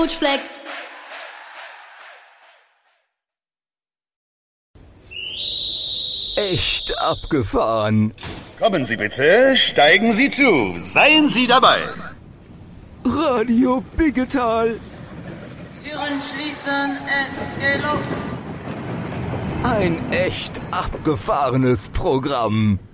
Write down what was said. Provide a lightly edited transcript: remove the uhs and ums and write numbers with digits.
Fleck. Echt abgefahren. Kommen Sie bitte, steigen Sie zu, seien Sie dabei. Radio Biggetal. Türen schließen, es geht los. Ein echt abgefahrenes Programm.